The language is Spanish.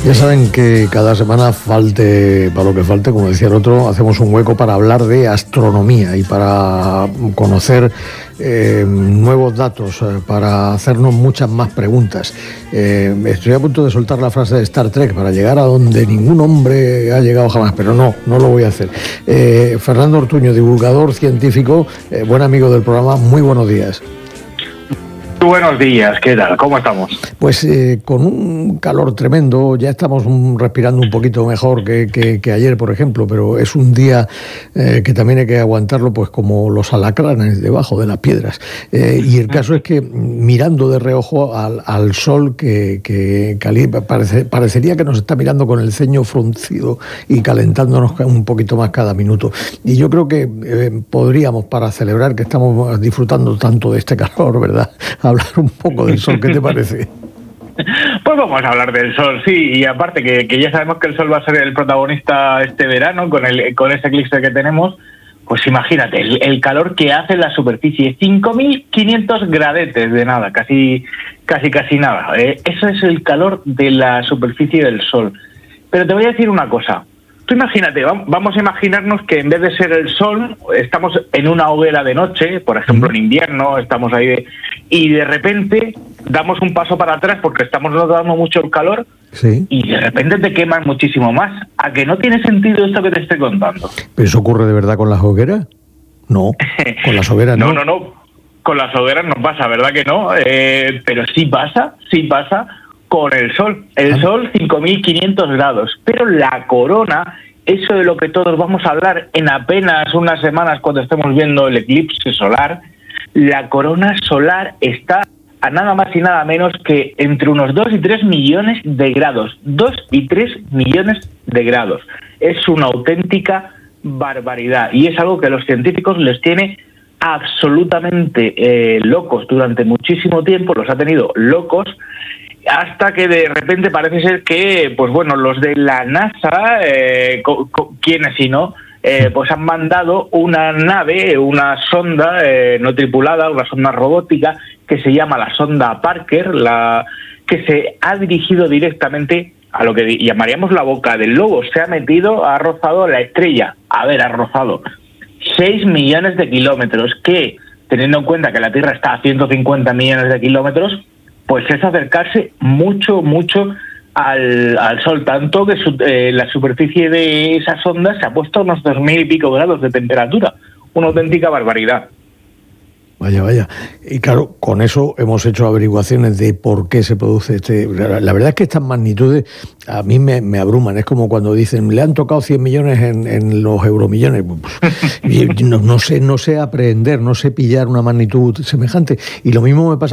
Ya saben que cada semana, falte para lo que falte, como decía el otro, hacemos un hueco para hablar de astronomía y para conocer nuevos datos, para hacernos muchas más preguntas. Estoy a punto de soltar la frase de Star Trek para llegar a donde ningún hombre ha llegado jamás, pero no lo voy a hacer. Fernando Ortuño, divulgador científico, buen amigo del programa, muy buenos días. Buenos días, ¿qué tal? ¿Cómo estamos? Pues con un calor tremendo, ya estamos respirando un poquito mejor que ayer, por ejemplo, pero es un día que también hay que aguantarlo pues como los alacranes debajo de las piedras. Y el caso es que mirando de reojo al sol que parecería que nos está mirando con el ceño fruncido y calentándonos un poquito más cada minuto. Y yo creo que podríamos, para celebrar que estamos disfrutando tanto de este calor, ¿verdad?, hablar un poco del sol. ¿Qué te parece? Pues vamos a hablar del sol, sí, y aparte que ya sabemos que el sol va a ser el protagonista este verano con ese eclipse que tenemos. Pues imagínate, el calor que hace en la superficie, 5.500 gradetes de nada, casi nada. Eso es el calor de la superficie del sol. Pero te voy a decir una cosa. Tú imagínate, vamos a imaginarnos que en vez de ser el sol, estamos en una hoguera de noche, por ejemplo en invierno, estamos ahí, y de repente damos un paso para atrás porque estamos notando mucho el calor, sí, y de repente te quemas muchísimo más. ¿A que no tiene sentido esto que te estoy contando? ¿Pero eso ocurre de verdad con las hogueras? No, con las hogueras no. No, con las hogueras no pasa, ¿verdad que no? Pero sí pasa con el sol. El sol, 5.500 grados. Pero la corona, eso de lo que todos vamos a hablar en apenas unas semanas cuando estemos viendo el eclipse solar, la corona solar está a nada más y nada menos que entre unos 2 y 3 millones de grados. 2 y 3 millones de grados. Es una auténtica barbaridad. Y es algo que a los científicos les tiene absolutamente locos durante muchísimo tiempo. Los ha tenido locos, hasta que de repente parece ser que, pues bueno, los de la NASA, quienes si no, pues han mandado una nave, una sonda no tripulada, una sonda robótica que se llama la sonda Parker, que se ha dirigido directamente a lo que llamaríamos la boca del lobo. Se ha metido, ha rozado la estrella. Ha rozado 6 millones de kilómetros, que, teniendo en cuenta que la Tierra está a 150 millones de kilómetros, pues es acercarse mucho al Sol, tanto que la superficie de esa sonda se ha puesto a unos 2.000 y pico grados de temperatura, una auténtica barbaridad. Vaya. Y claro, con eso hemos hecho averiguaciones de por qué se produce La verdad es que estas magnitudes a mí me abruman. Es como cuando dicen, le han tocado 100 millones en los euromillones. No sé aprehender, no sé pillar una magnitud semejante. Y lo mismo me pasa